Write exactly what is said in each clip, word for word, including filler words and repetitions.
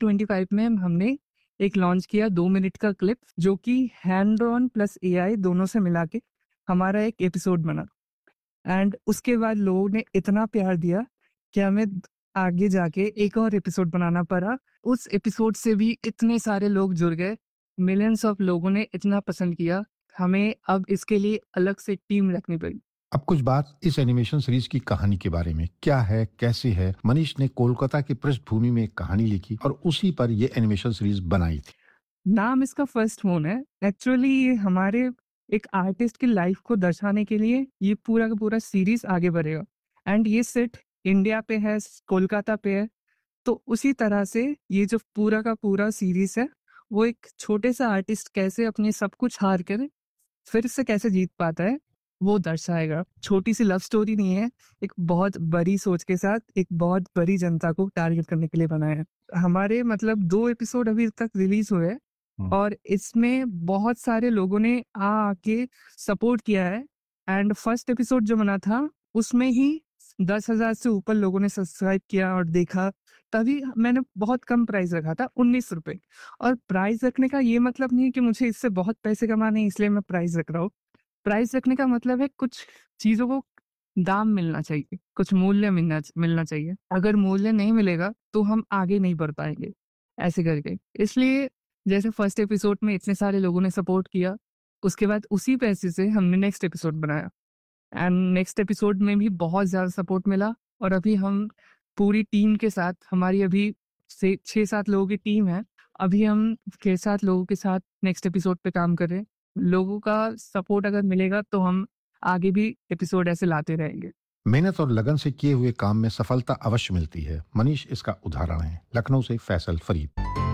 Twenty five में हमने एक लॉन्च किया दो मिनट का क्लिप, जो कि हैंड ऑन प्लस एआई दोनों से मिला के हमारा एक एपिसोड बना। एंड उसके बाद लोगों ने इतना प्यार दिया कि हमें आगे जाके एक और एपिसोड बनाना पड़ा। उस एपिसोड से भी इतने सारे लोग जुड़ गए, मिलियंस ऑफ लोगों ने इतना पसंद किया, हमें अब इसके लिए अलग से टीम रखनी पड़ी। अब कुछ बात इस एनिमेशन सीरीज की कहानी के बारे में, क्या है, कैसे है। मनीष ने कोलकाता की पृष्ठभूमि में एक कहानी लिखी और उसी पर यह एनिमेशन सीरीज बनाई थी। नाम इसका फर्स्ट मून है। एक्चुअली ये हमारे एक आर्टिस्ट की लाइफ को दर्शाने के लिए ये पूरा का पूरा सीरीज आगे बढ़ेगा। एंड ये सेट इंडिया पे है, कोलकाता पे है। तो उसी तरह से ये जो पूरा का पूरा सीरीज है, वो एक छोटे सा आर्टिस्ट कैसे अपने सब कुछ हार कर फिर से कैसे जीत पाता है, वो दर्शाएगा। छोटी सी लव स्टोरी नहीं है, एक बहुत बड़ी सोच के साथ एक बहुत बड़ी जनता को टारगेट करने के लिए बनाया है। हमारे मतलब दो एपिसोड अभी तक रिलीज हुए हैं हम्म। और इसमें बहुत सारे लोगों ने आ आके सपोर्ट किया है। एंड फर्स्ट एपिसोड जो बना था उसमें ही दस हजार से ऊपर लोगों ने सब्सक्राइब किया और देखा। तभी मैंने बहुत कम प्राइस रखा था, उन्नीस रुपए। और प्राइस रखने का ये मतलब नहीं है कि मुझे इससे बहुत पैसे कमाने हैं इसलिए मैं प्राइस रख रहा हूँ। प्राइस रखने का मतलब है कुछ चीजों को दाम मिलना चाहिए, कुछ मूल्य मिलना मिलना चाहिए। अगर मूल्य नहीं मिलेगा तो हम आगे नहीं बढ़ पाएंगे ऐसे करके। इसलिए जैसे फर्स्ट एपिसोड में इतने सारे लोगों ने सपोर्ट किया, उसके बाद उसी पैसे से हमने नेक्स्ट एपिसोड बनाया। एंड नेक्स्ट एपिसोड में भी बहुत ज़्यादा सपोर्ट मिला। और अभी हम पूरी टीम के साथ, हमारी अभी से छः सात लोगों की टीम है, अभी हम छः सात लोगों के साथ नेक्स्ट एपिसोड पे काम कर रहे हैं। लोगों का सपोर्ट अगर मिलेगा तो हम आगे भी एपिसोड ऐसे लाते रहेंगे। मेहनत और लगन से किए हुए काम में सफलता अवश्य मिलती है। मनीष इसका उदाहरण है। लखनऊ से Faisal Farid.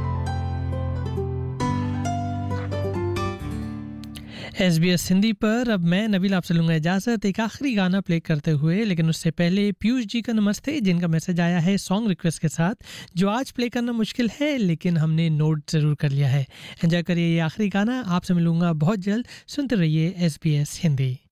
S B S Hindi पर अब मैं नबील आपसे लूँगा इजाज़त एक आखिरी गाना प्ले करते हुए, लेकिन उससे पहले पीयूष जी का नमस्ते, जिनका मैसेज आया है सॉन्ग रिक्वेस्ट के साथ, जो आज प्ले करना मुश्किल है लेकिन हमने नोट ज़रूर कर लिया है। एंजॉय करिए ये आखिरी गाना। आपसे मिलूँगा बहुत जल्द। सुनते रहिए एस बी एस हिंदी।